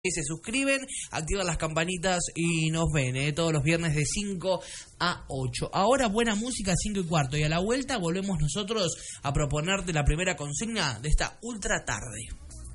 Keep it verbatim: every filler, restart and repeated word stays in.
se suscriben, activan las campanitas y nos ven ¿eh? todos los viernes de cinco a ocho. Ahora buena música, cinco y cuarto. Y a la vuelta volvemos nosotros a proponerte la primera consigna de esta ultra tarde.